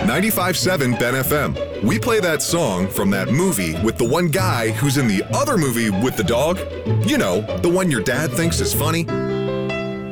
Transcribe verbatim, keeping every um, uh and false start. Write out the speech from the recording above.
ninety-five point seven Ben F M. We play that song from that movie with the one guy who's in the other movie with the dog. You know, the one your dad thinks is funny.